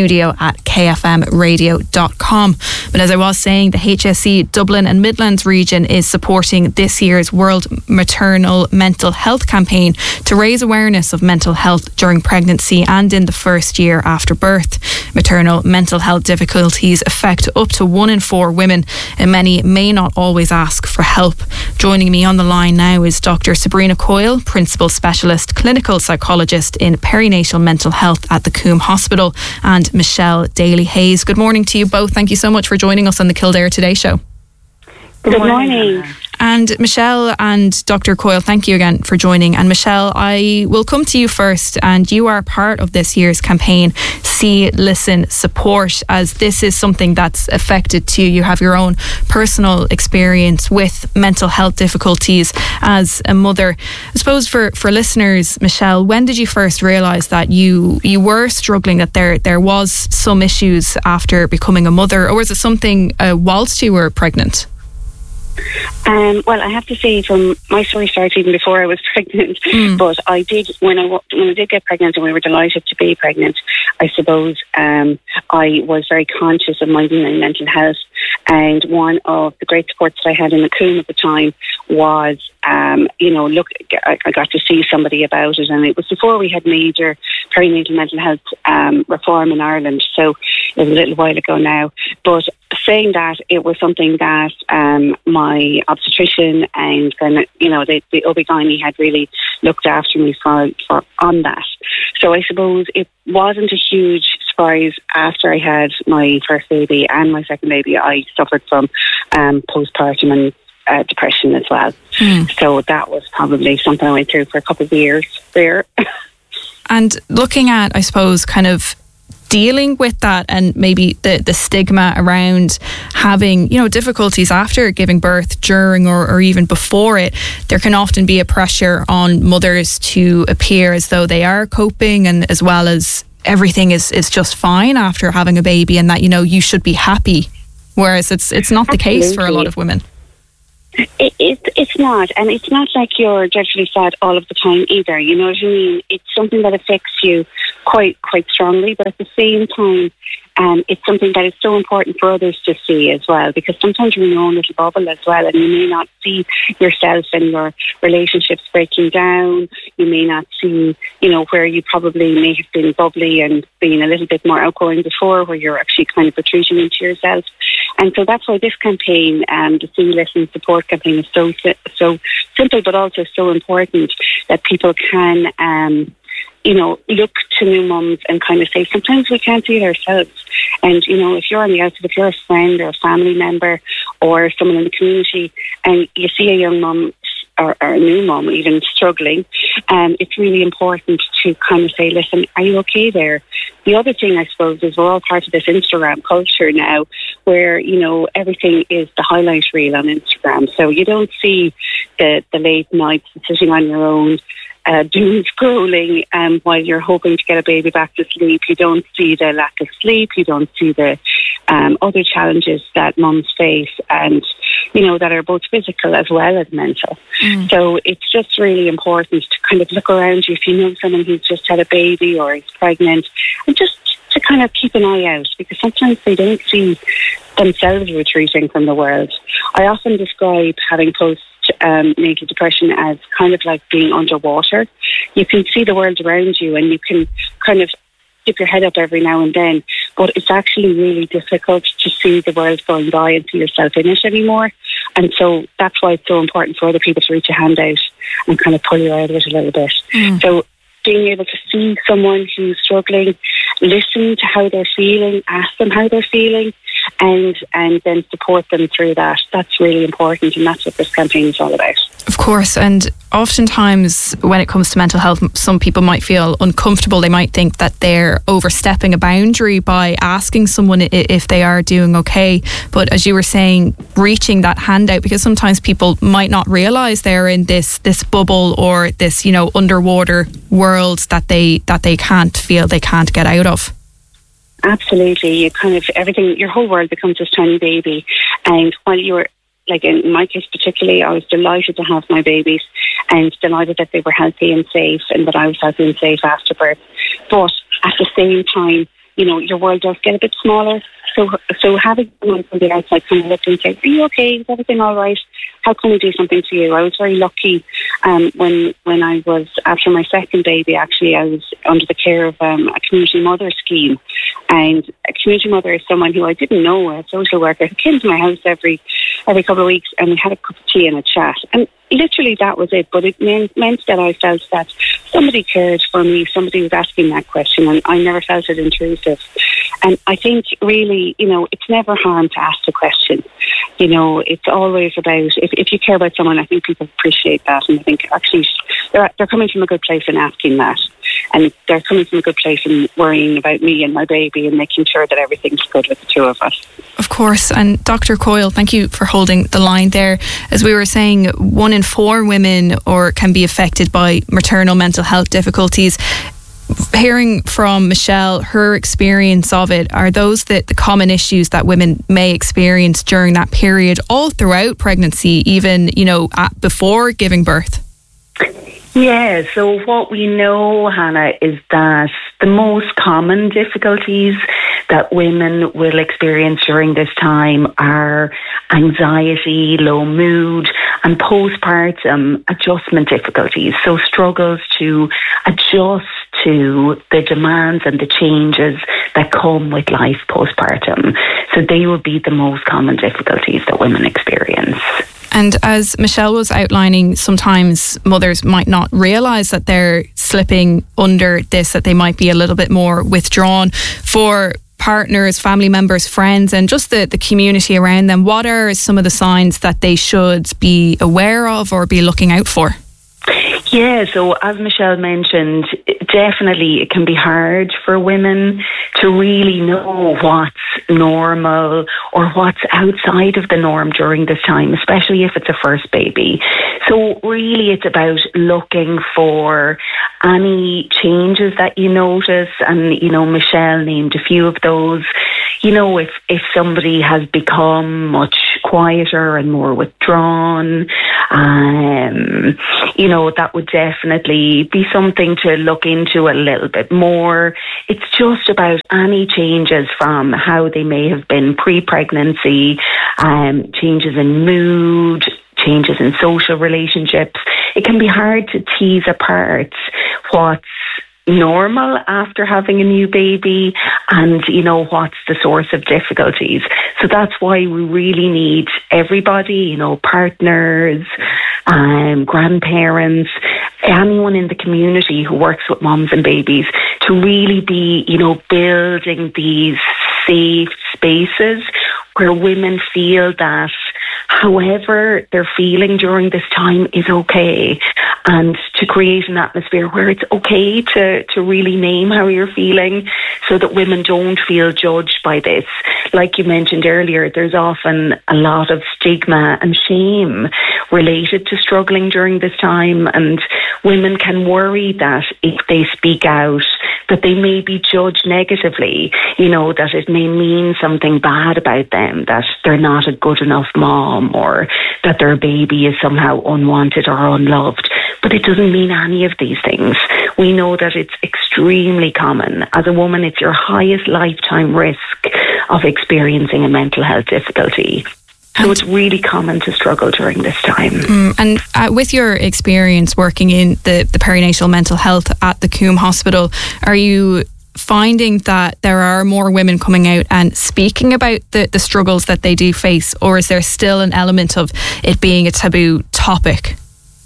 studio@kfmradio.com. But as I was saying, the HSE Dublin and Midlands region is supporting this year's World Maternal Mental Health campaign to raise awareness of mental health during pregnancy and in the first year after birth. Maternal mental health difficulties affect up to 1 in 4 women, and many may not always ask for help. Joining me on the line now is Dr. Sabrina Coyle, Principal Specialist Clinical Psychologist in Perinatal Mental Health at the Coombe Hospital, and Michelle Daly-Hayes. Good morning to you both. Thank you so much for joining us on the Kildare Today show. Good morning. And Michelle and Dr. Coyle, thank you again for joining. And Michelle, I will come to you first, and you are part of this year's campaign, See, Listen, Support, as this is something that's affected to you. You have your own personal experience with mental health difficulties as a mother. I suppose for listeners, Michelle, when did you first realise that you were struggling, that there was some issues after becoming a mother, or was it something whilst you were pregnant? Well, I have to say, from my story started even before I was pregnant. But I did, when I did get pregnant, and we were delighted to be pregnant, I suppose I was very conscious of my mental health. And one of the great supports that I had in the Coombe at the time was, I got to see somebody about it, and it was before we had major perinatal mental health reform in Ireland. So it was a little while ago now. But saying that, it was something that my obstetrician and then, the OB-GYN had really looked after me for on that. So I suppose it wasn't a huge surprise after I had my first baby and my second baby. I suffered from postpartum and depression as well. So that was probably something I went through for a couple of years there. And looking at, I suppose, kind of dealing with that and maybe the stigma around having, difficulties after giving birth, during or even before it, there can often be a pressure on mothers to appear as though they are coping, and as well as everything is just fine after having a baby, and that, you should be happy. Whereas it's not the case for a lot of women. It's not, and it's not like you're dreadfully sad all of the time either. You know what I mean? It's something that affects you quite strongly, but at the same time, it's something that is so important for others to see as well, because sometimes you're in your own little bubble as well, and you may not see yourself and your relationships breaking down. You may not see, where you probably may have been bubbly and being a little bit more outgoing before, where you're actually kind of retreating into yourself. And so that's why this campaign, the See, Listen, Support campaign, is so simple, but also so important, that people can, look to new mums and kind of say, sometimes we can't do it ourselves. And, if you're on the outside, if you're a friend or a family member or someone in the community, and you see a young mum or a new mum even struggling, it's really important to kind of say, listen, are you okay there? The other thing, I suppose, is we're all part of this Instagram culture now, where, everything is the highlight reel on Instagram. So you don't see the late nights sitting on your own, doom scrolling while you're hoping to get a baby back to sleep. You don't see the lack of sleep. You don't see the other challenges that mums face, and that are both physical as well as mental. So it's just really important to kind of look around you if you know someone who's just had a baby or is pregnant, and just to kind of keep an eye out, because sometimes they don't see themselves retreating from the world. I often describe having postnatal depression as kind of like being underwater. You can see the world around you, and you can kind of dip your head up every now and then, but it's actually really difficult to see the world going by and see yourself in it anymore. And so that's why it's so important for other people to reach a hand out and kind of pull you out of it a little bit. So being able to see someone who's struggling, listen to how they're feeling, ask them how they're feeling, and then support them through that. That's really important, and that's what this campaign is all about. Of course, and oftentimes when it comes to mental health, some people might feel uncomfortable. They might think that they're overstepping a boundary by asking someone if they are doing okay. But as you were saying, reaching that hand out, because sometimes people might not realise they're in this bubble or this, underwater world that they can't feel, they can't get out of. Absolutely. You kind of, everything, your whole world becomes this tiny baby. And while you're, like in my case particularly, I was delighted to have my babies and delighted that they were healthy and safe, and that I was healthy and safe after birth. But at the same time, your world does get a bit smaller. So having someone from the outside kind of look and say, are you okay? Is everything all right? How can we do something for you? I was very lucky when I was, after my second baby, actually, I was under the care of a community mother scheme. And a community mother is someone who I didn't know, a social worker, who came to my house every couple of weeks, and we had a cup of tea and a chat. And literally that was it. But it meant that I felt that somebody cared for me, somebody was asking that question, and I never felt it intrusive. And I think really, it's never harm to ask the question. It's always about, if you care about someone, I think people appreciate that. And I think actually they're coming from a good place in asking that. And they're coming from a good place in worrying about me and my baby and making sure that everything's good with the two of us. Of course. And Dr. Coyle, thank you for holding the line there. As we were saying, 1 in 4 women can be affected by maternal mental health difficulties. Hearing from Michelle, her experience of it, are those the common issues that women may experience during that period, all throughout pregnancy, even, before giving birth? Yeah, so what we know, Hannah, is that the most common difficulties that women will experience during this time are anxiety, low mood, and postpartum adjustment difficulties. So struggles to adjust to the demands and the changes that come with life postpartum. So they will be the most common difficulties that women experience. And as Michelle was outlining, sometimes mothers might not realise that they're slipping under this, that they might be a little bit more withdrawn. For partners, family members, friends, and just the community around them, what are some of the signs that they should be aware of or be looking out for? Yeah, so as Michelle mentioned, definitely it can be hard for women to really know what's normal or what's outside of the norm during this time, especially if it's a first baby. So really it's about looking for any changes that you notice, and, Michelle named a few of those. If somebody has become much quieter and more withdrawn, that would definitely be something to look into a little bit more. It's just about any changes from how they may have been pre-pregnancy, changes in mood, changes in social relationships. It can be hard to tease apart what's normal after having a new baby and what's the source of difficulties. So that's why we really need everybody, partners, grandparents, anyone in the community who works with mums and babies, to really be building these safe spaces where women feel that however they're feeling during this time is okay, and to create an atmosphere where it's okay to really name how you're feeling, so that women don't feel judged by this. Like you mentioned earlier, there's often a lot of stigma and shame related to struggling during this time, and women can worry that if they speak out, that they may be judged negatively, that it may mean something bad about them, that they're not a good enough mom, or that their baby is somehow unwanted or unloved. But it doesn't mean any of these things. We know that it's extremely common. As a woman, it's your highest lifetime risk of experiencing a mental health difficulty. So it's really common to struggle during this time. And with your experience working in the perinatal mental health at the Coombe Hospital, are you finding that there are more women coming out and speaking about the struggles that they do face, or is there still an element of it being a taboo topic?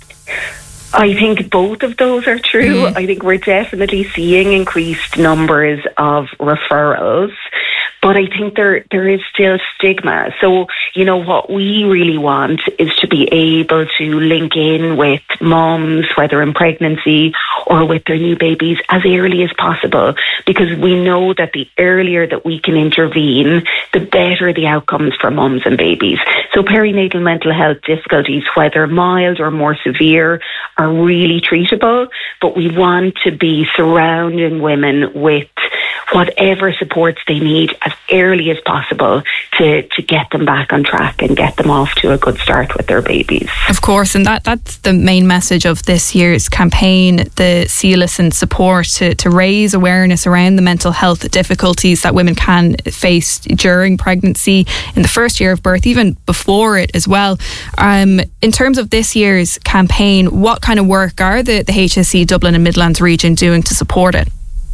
I think both of those are true. I think we're definitely seeing increased numbers of referrals, but I think there is still stigma. So, what we really want is to be able to link in with moms, whether in pregnancy or with their new babies, as early as possible, because we know that the earlier that we can intervene, the better the outcomes for moms and babies. So perinatal mental health difficulties, whether mild or more severe, are really treatable, but we want to be surrounding women with whatever supports they need as early as possible to get them back on track and get them off to a good start with their babies. Of course, and that's the main message of this year's campaign, the See Listen support, to raise awareness around the mental health difficulties that women can face during pregnancy, in the first year of birth, even before it as well. In terms of this year's campaign, what kind of work are the HSE Dublin and Midlands region doing to support it?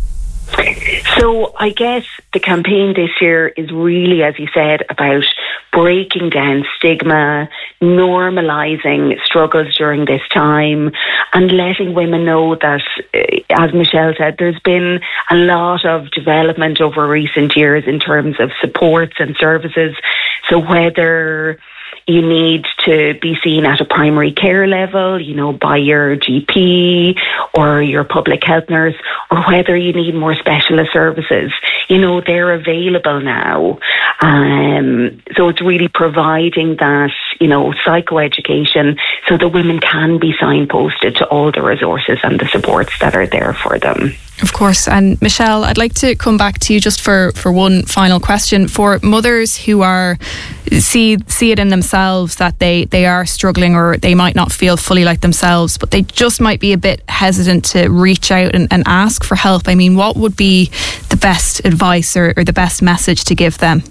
So I guess the campaign this year is really, as you said, about breaking down stigma, normalising struggles during this time, and letting women know that, as Michelle said, there's been a lot of development over recent years in terms of supports and services. So whether you need to be seen at a primary care level, by your GP or your public health nurse, or whether you need more specialist services, they're available now. So it's really providing that, psychoeducation so that women can be signposted to all the resources and the supports that are there for them. Of course. And Michelle, I'd like to come back to you just for one final question. For mothers who are see it in themselves that they are struggling, or they might not feel fully like themselves, but they just might be a bit hesitant to reach out and ask for help. I mean, what would be the best advice or the best message to give them?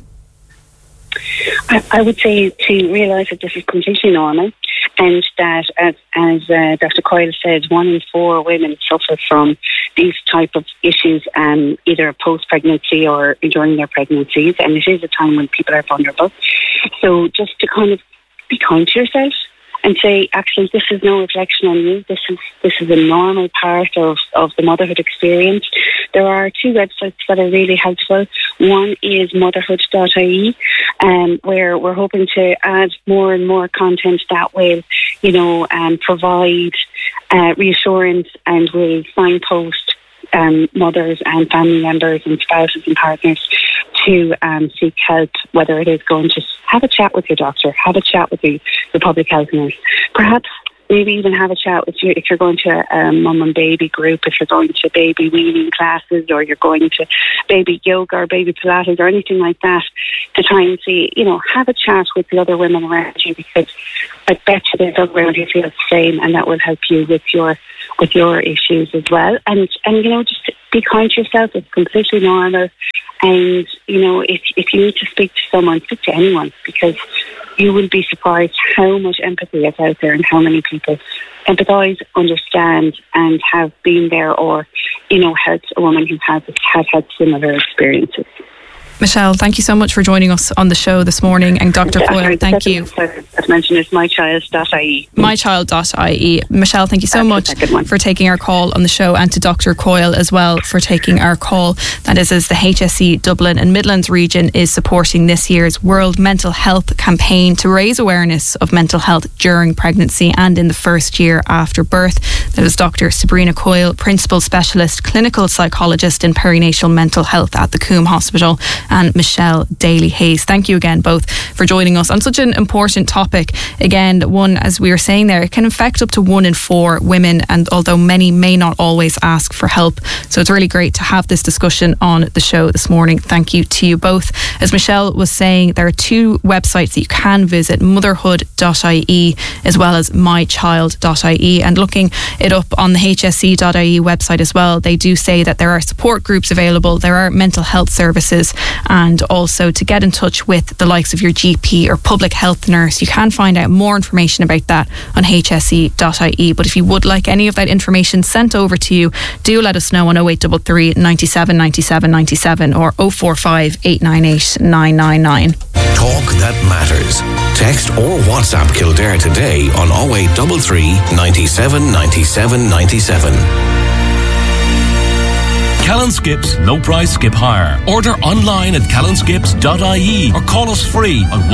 I would say to realise that this is completely normal, and that, as Dr. Coyle said, 1 in 4 women suffer from these type of issues, either post-pregnancy or during their pregnancies, and it is a time when people are vulnerable. So just to kind of be kind to yourself and say, actually, this is no reflection on you. This is a normal part of the motherhood experience. There are 2 websites that are really helpful. One is motherhood.ie, where we're hoping to add more and more content that will, provide reassurance and will signpost mothers and family members and spouses and partners to seek help, whether it is going to have a chat with your doctor, have a chat with your public health nurse, perhaps maybe even have a chat with you if you're going to a mum and baby group, if you're going to baby weaning classes, or you're going to baby yoga or baby Pilates or anything like that, to try and see, have a chat with the other women around you, because I bet you there's other women who feel the same, and that will help you with your issues as well. And just be kind to yourself. It's completely normal. And, if you need to speak to someone, speak to anyone, because you will be surprised how much empathy is out there and how many people empathise, understand, and have been there or, helped a woman who has had similar experiences. Michelle, thank you so much for joining us on the show this morning. And Dr. Coyle, thank you. As mentioned, it's mychild.ie. Mychild.ie. Michelle, thank you so much for taking our call on the show, and to Dr. Coyle as well for taking our call. That is, as the HSE Dublin and Midlands region is supporting this year's World Mental Health campaign to raise awareness of mental health during pregnancy and in the first year after birth. That is Dr. Sabrina Coyle, Principal Specialist Clinical Psychologist in Perinatal Mental Health at the Coombe Hospital, and Michelle Daly-Hayes. Thank you again both for joining us on such an important topic. Again, one, as we were saying there, it can affect up to 1 in 4 women, and although many may not always ask for help. So it's really great to have this discussion on the show this morning. Thank you to you both. As Michelle was saying, there are 2 websites that you can visit, motherhood.ie as well as mychild.ie, and looking it up on the hse.ie website as well, they do say that there are support groups available, there are mental health services, and also to get in touch with the likes of your GP or public health nurse. You can find out more information about that on hse.ie. But if you would like any of that information sent over to you, do let us know on 0833 97 97 97 or 045 898 999. Talk that matters. Text or WhatsApp Kildare today on 0833 97 97 97. Callan Skips No Price Skip Hire. Order online at callanskips.ie or call us free on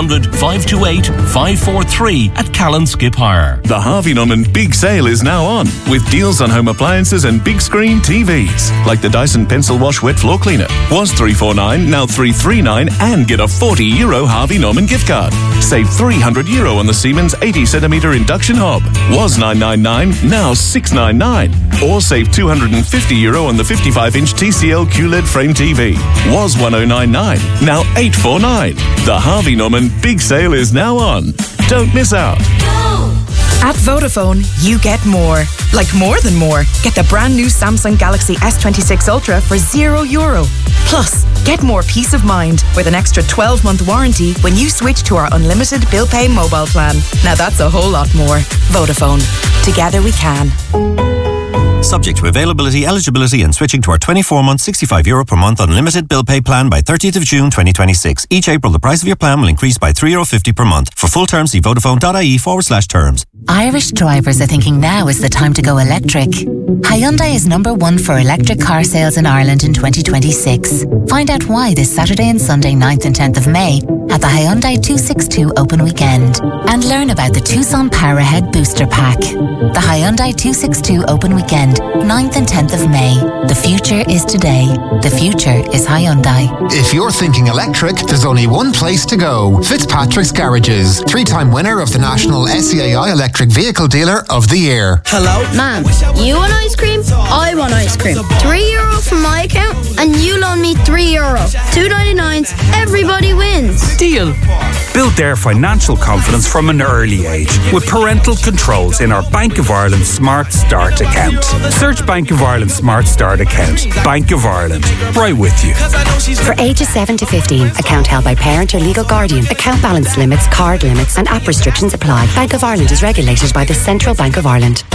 1-800-528-543 at Callan Skip Hire. The Harvey Norman Big Sale is now on, with deals on home appliances and big screen TVs, like the Dyson Pencil Wash Wet Floor Cleaner. Was $349, now $339, and get a €40 Harvey Norman gift card. Save €300 on the Siemens 80cm induction hob. Was $999, now $699. Or save €250 on the 55-inch TCL QLED frame TV. Was $1099, now $849. The Harvey Norman Big Sale is now on. Don't miss out. At Vodafone, you get more. Like more than more. Get the brand new Samsung Galaxy S26 Ultra for €0. Plus, get more peace of mind with an extra 12-month warranty when you switch to our unlimited bill pay mobile plan. Now that's a whole lot more. Vodafone. Together we can. Subject to availability, eligibility and switching to our 24-month €65 per month unlimited bill pay plan by 30th of June 2026. Each April, the price of your plan will increase by €3.50 per month. For full terms, see vodafone.ie/terms. Irish drivers are thinking now is the time to go electric. Hyundai is #1 for electric car sales in Ireland in 2026. Find out why this Saturday and Sunday 9th and 10th of May at the Hyundai 262 Open Weekend. And learn about the Tucson Powerhead Booster Pack. The Hyundai 262 Open Weekend, 9th and 10th of May. The future is today. The future is Hyundai. If you're thinking electric, there's only one place to go. Fitzpatrick's Garages. 3-time winner of the National SCAI Electric Vehicle Dealer of the Year. Hello? Ma'am, you want ice cream? I want ice cream. €3 from my account and you loan me €3. 2.99s. Everybody wins. Deal. Build their financial confidence from an early age with parental controls in our Bank of Ireland Smart Start account. Search Bank of Ireland Smart Start account. Bank of Ireland. Right with you. For ages 7 to 15, account held by parent or legal guardian. Account balance limits, card limits and app restrictions apply. Bank of Ireland is regulated by the Central Bank of Ireland.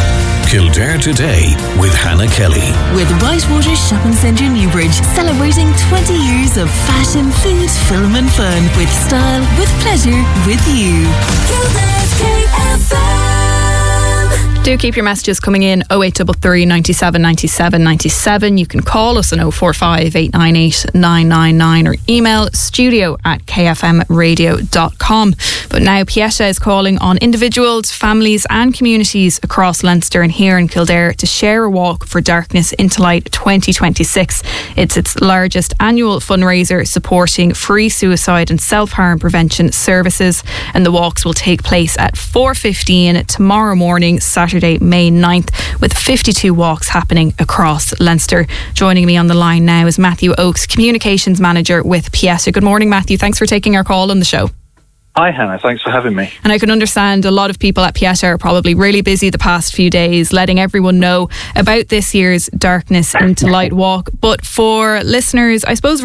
Kildare Today with Hannah Kelly. With Whitewater Shopping Centre Newbridge, celebrating 20 years of fashion, food, film and fun. With style, with pleasure, with you. Kildare's KFM. Do keep your messages coming in 0833 97 97 97. You can call us on 045 898 999 or email studio@kfmradio.com. But now Pieta is calling on individuals, families and communities across Leinster and here in Kildare to share a walk for Darkness into Light 2026. It's its largest annual fundraiser supporting free suicide and self-harm prevention services, and the walks will take place at 4:15 tomorrow morning, Saturday, May 9th, with 52 walks happening across Leinster. Joining me on the line now is Matthew Oakes, Communications Manager with Pieta. Good morning, Matthew. Thanks for taking our call on the show. Hi Hannah, thanks for having me. And I can understand a lot of people at Pieta are probably really busy the past few days letting everyone know about this year's Darkness into Light walk. But for listeners, I suppose